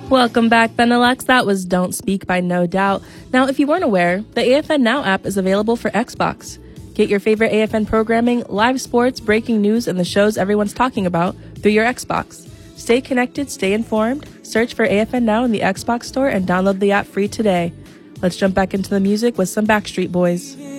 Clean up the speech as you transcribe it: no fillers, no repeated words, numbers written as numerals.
Welcome back, Benelux. That was Don't Speak by No Doubt. Now, if you weren't aware, the AFN Now app is available for Xbox. Get your favorite AFN programming, live sports, breaking news, and the shows everyone's talking about through your Xbox. Stay connected, stay informed. Search for AFN Now in the Xbox store and download the app free today. Let's jump back into the music with some Backstreet Boys.